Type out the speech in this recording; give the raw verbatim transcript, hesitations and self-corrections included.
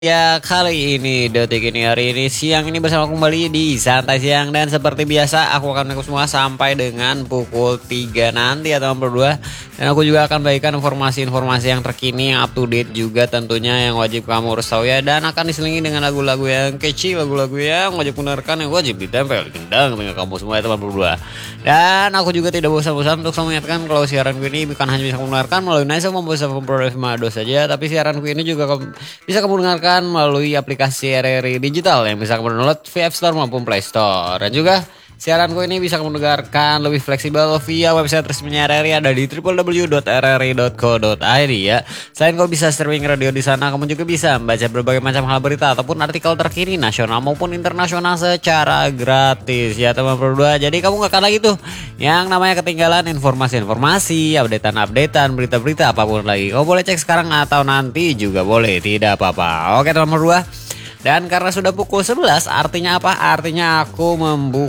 Ya, kali ini, detik ini, hari ini, siang ini bersama aku kembali di Santai Siang. Dan seperti biasa aku akan menemani semua sampai dengan pukul tiga nanti atau berdua. Dan aku juga akan bagikan informasi-informasi yang terkini, yang up to date juga tentunya, yang wajib kamu harus tahu ya. Dan akan diselingi dengan lagu-lagu yang kecil, lagu-lagu yang wajib dengarkan, yang wajib ditempel, gendang dengan kamu semua ya teman berdua. Dan aku juga tidak bosan-bosan untuk selalu mengingatkan kalau siaranku ini bukan hanya bisa kamu dengarkan melalui Nice Membuat Memperoleh Mado saja, tapi siaranku ini juga kamu- bisa kamu dengarkan melalui aplikasi R R I Digital yang bisa kamu download via App Store maupun Play Store. Dan juga siaranku ini bisa kamu dengarkan lebih fleksibel via website resminya R R I, ada di w w w dot r r i dot co dot i d ya. Selain kau bisa streaming radio di sana, kamu juga bisa membaca berbagai macam hal berita ataupun artikel terkini nasional maupun internasional secara gratis ya teman berdua. Jadi kamu gak akan lagi tuh yang namanya ketinggalan informasi-informasi, updatean-updatean, berita-berita apapun lagi. Kau boleh cek sekarang atau nanti juga boleh, tidak apa-apa. Oke teman berdua. Dan karena sudah pukul sebelas, artinya apa? Artinya aku membuka